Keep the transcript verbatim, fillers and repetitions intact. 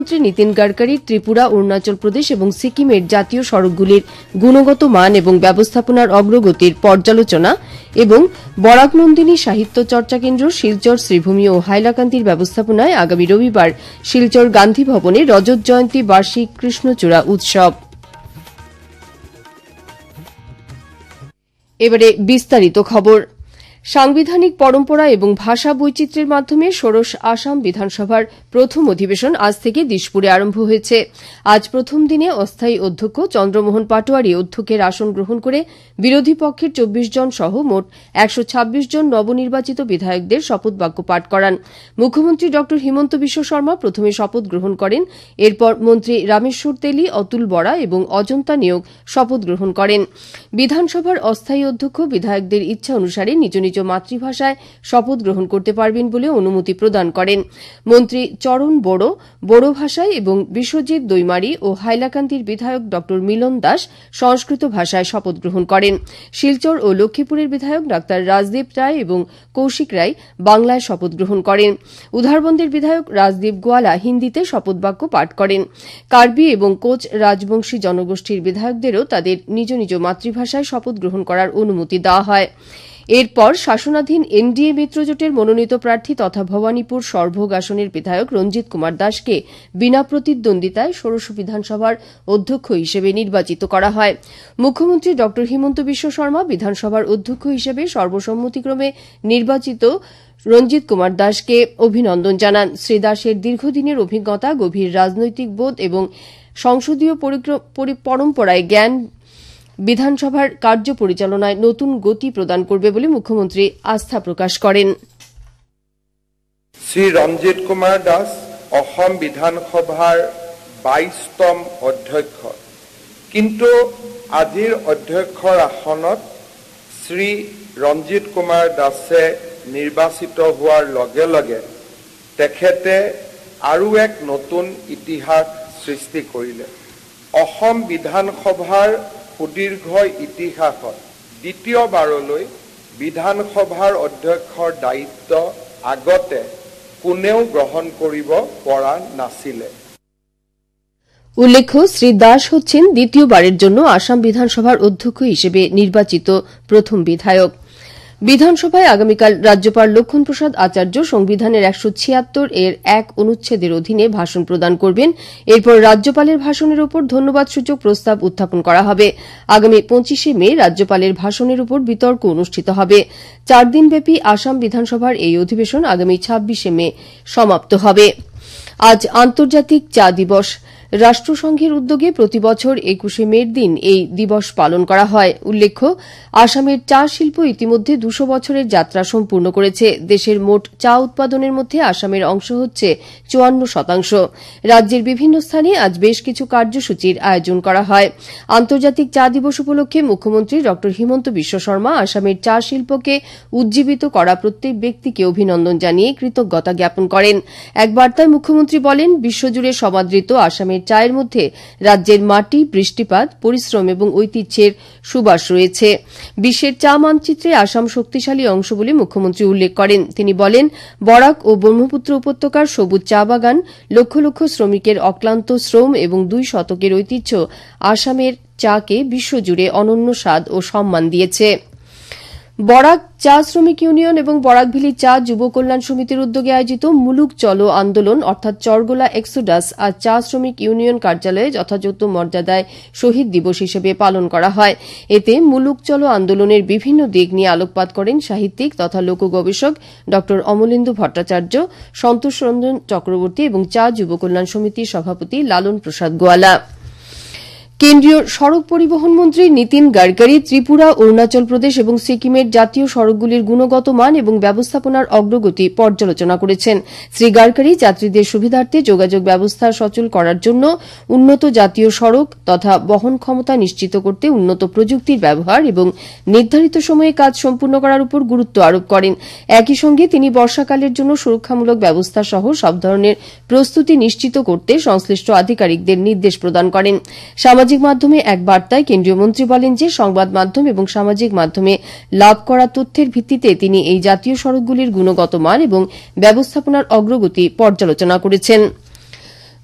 মন্ত্রী নীতিন গাডকারি ত্রিপুরা, অরুণাচল প্রদেশ এবং সিকিমের জাতীয় সড়কগুলির গুণগত মান এবং ব্যবস্থাপনার অগ্রগতির পর্যালোচনা এবং বরাক নন্দিনী সাহিত্য চর্চা কেন্দ্র, শিলচর শ্রীভূমি ও হাইলাকান্দির ব্যবস্থাপনায় আগামী রবিবার শিলচর গান্ধী ভবনে রজত জয়ন্তী বার্ষিক কৃষ্ণচূড়া উৎসব। এবারে বিস্তারিত খবর। সাংবিধানিক পরম্পরা এবং ভাষা বৈচিত্র্যের মাধ্যমে ষোড়শ আসাম বিধানসভার প্রথম অধিবেশন আজ থেকে দিশপুরে আরম্ভ হয়েছে। আজ প্রথম দিনে অস্থায়ী অধ্যক্ষ চন্দ্রমোহন পাটোয়ারি অধ্যক্ষের আসন গ্রহণ করে বিরোধী পক্ষের চব্বিশ জন সহ মোট একশো ছাব্বিশ জন নবনির্বাচিত বিধায়কদের শপথ বাক্য পাঠ করান। মুখ্যমন্ত্রী ড হিমন্ত বিশ্ব শর্মা প্রথমে শপথ গ্রহণ করেন। এরপর মন্ত্রী রামেশ্বর তেলী, অতুল বরা এবং অজন্তা নিয়োগ শপথ গ্রহণ করেন। বিধানসভার অস্থায়ী অধ্যক্ষ বিধায়কদের ইচ্ছা অনুসারে নিজ নিজ মাতৃভাষায় শপথ গ্রহণ করতে পারবেন বলে অনুমতি প্রদান করেন। মন্ত্রী চরণ বড়ো বড়ো ভাষায় এবং বিশ্বজিৎ দৈমারি ও হাইলাকান্দির বিধায়ক ড মিলন দাস সংস্কৃত ভাষায় শপথ গ্রহণ করেন। শিলচর ও লক্ষ্মীপুরের বিধায়ক ডাঃ রাজদীপ রায় এবং কৌশিক রায় বাংলায় শপথ গ্রহণ করেন। উধারবন্দের বিধায়ক রাজদীপ গোয়ালা হিন্দিতে শপথ বাক্য পাঠ করেন। কার্বি এবং কোচ রাজবংশী জনগোষ্ঠীর বিধায়কদেরও তাদের নিজ নিজ মাতৃভাষায় শপথ গ্রহণ করার অনুমতি দেওয়া হয়। এরপর শাসনাধীন এনডিএ মিত্রজোটের মনোনীত প্রার্থী তথা ভবানীপুর সরভোগ আসনের বিধায়ক রঞ্জিত কুমার দাসকে বিনা প্রতিদ্বন্দ্বিতায় ষোড়শ বিধানসভার অধ্যক্ষ হিসেবে নির্বাচিত করা হয়। মুখ্যমন্ত্রী ড হিমন্ত বিশ্ব শর্মা বিধানসভার অধ্যক্ষ হিসেবে সর্বসম্মতিক্রমে নির্বাচিত রঞ্জিত কুমার দাসকে অভিনন্দন জানান। শ্রী দাসের দীর্ঘদিনের অভিজ্ঞতা, গভীর রাজনৈতিক বোধ এবং সংসদীয় পরম্পরায় জ্ঞান বিধানসভার কার্য পরিচালনায় নতুন গতি প্রদান করবে বলে মুখ্যমন্ত্রী আস্থা প্রকাশ করেন। শ্রী রঞ্জিত কুমার দাস অসম বিধানসভার বাইশতম অধ্যক্ষ, কিন্তু আজিৰ অধ্যক্ষৰ আসনত শ্রী রঞ্জিত কুমার দাসে নির্বাচিত হওয়ার লগে লগে তেখেতে আৰু এক নতুন ইতিহাস সৃষ্টি কৰিলে। অসম বিধানসভাৰ সুদীৰ্ঘ ইতিহাসত দ্বিতীয়বাৰলৈ বিধানসভাৰ অধ্যক্ষৰ দায়িত্ব আগতে কোনেও গ্ৰহণ কৰিব পৰা নাছিলে। উল্লেখ্য, শ্রী দাস হচ্ছেন দ্বিতীয়বারের জন্য আসাম বিধানসভার অধ্যক্ষ হিসেবে নির্বাচিত প্রথম বিধায়ক। বিধানসভায় আগামীকাল রাজ্যপাল লক্ষ্মণ প্রসাদ আচার্য সংবিধানের একশো ছিয়াত্তর এর এক অনুচ্ছেদের অধীনে ভাষণ প্রদান করবেন। এরপর রাজ্যপালের ভাষণের উপর ধন্যবাদসূচক প্রস্তাব উত্থাপন করা হবে। আগামী পঁচিশে মে রাজ্যপালের ভাষণের উপর বিতর্ক অনুষ্ঠিত হবে। চার দিনব্যাপী আসাম বিধানসভার এই অধিবেশন আগামী ছাব্বিশে মে সমাপ্ত হবে। আজ আন্তর্জাতিক চা দিবস। রাষ্ট্রসংঘের উদ্যোগে প্রতিবছর একুশে মের দিন এই দিবস পালন করা হয়। উল্লেখ্য, আসামের চা শিল্প ইতিমধ্যে দুশো বছরের যাত্রা সম্পূর্ণ করেছে। দেশের মোট চা উৎপাদনের মধ্যে আসামের অংশ হচ্ছে চুয়ান্ন শতাংশ। রাজ্যের বিভিন্ন স্থানে আজ বেশ কিছু কার্যসূচির আয়োজন করা হয়। আন্তর্জাতিক চা দিবস উপলক্ষে মুখ্যমন্ত্রী ড হিমন্ত বিশ্ব শর্মা আসামের চা শিল্পকে উজ্জীবিত করা প্রত্যেক ব্যক্তিকে অভিনন্দন জানিয়ে কৃতজ্ঞতা জ্ঞাপন করেন। এক বার্তায় মুখ্যমন্ত্রী বলেন, বিশ্বজুড়ে সমাদৃত আসামের চায়ের মধ্যে রাজ্যের মাটি, বৃষ্টিপাত, পরিশ্রম এবং ঐতিহ্যের সুবাস রয়েছে। বিশ্বের চা মানচিত্রে আসাম শক্তিশালী অংশ বলে মুখ্যমন্ত্রী উল্লেখ করেন। তিনি বলেন, বরাক ও ব্রহ্মপুত্র উপত্যকার সবুজ চা বাগান, লক্ষ লক্ষ শ্রমিকের অক্লান্ত শ্রম এবং দুই শতকের ঐতিহ্য আসামের চাকে বিশ্বজুড়ে অনন্য স্বাদ ও সম্মান দিয়েছে। বরাক চা শ্রমিক ইউনিয়ন এবং বরাকভেলী চা যুব কল্যাণ সমিতির উদ্যোগে আয়োজিত মুলুক চলো আন্দোলন অর্থাৎ চরগোলা এক্সোডাস আজ চা শ্রমিক ইউনিয়ন কার্যালয়ে যথাযথ মর্যাদায় শহীদ দিবস হিসেবে পালন করা হয়। এতে মুলুক চলো আন্দোলনের বিভিন্ন দিক নিয়ে আলোকপাত করেন সাহিত্যিক তথা লোক গবেষক ড অমলেন্দু ভট্টাচার্য, সন্তোষ রঞ্জন চক্রবর্তী এবং চা যুব কল্যাণ সমিতির সভাপতি লালন প্রসাদ গোয়ালা। কেন্দ্রীয় সড়ক পরিবহন মন্ত্রী নীতিন গাডকারি ত্রিপুরা, অরুণাচল প্রদেশ এবং সিকিমের জাতীয় সড়কগুলির গুণগত মান এবং ব্যবস্থাপনার অগ্রগতি পর্যালোচনা করেছেন। শ্রী গাডকারি যাত্রীদের সুবিধার্থে যোগাযোগ ব্যবস্থা সচল করার জন্য উন্নত জাতীয় সড়ক তথা বহন ক্ষমতা নিশ্চিত করতে উন্নত প্রযুক্তির ব্যবহার এবং নির্ধারিত সময়ে কাজ সম্পূর্ণ করার উপর গুরুত্ব আরোপ করেন। একই সঙ্গে তিনি বর্ষাকালের জন্য সুরক্ষামূলক ব্যবস্থা সহ সব ধরনের প্রস্তুতি নিশ্চিত করতে সংশ্লিষ্ট আধিকারিকদের নির্দেশ প্রদান করেন। সামাজিক মাধ্যমে এক বার্তায় কেন্দ্রীয় মন্ত্রী বলেন যে সংবাদ মাধ্যম এবং সামাজিক মাধ্যমে লাভ করা তথ্যের ভিত্তিতে তিনি এই জাতীয় সড়কগুলির গুণগত মান এবং ব্যবস্থাপনার অগ্রগতি পর্যালোচনা করেছেন।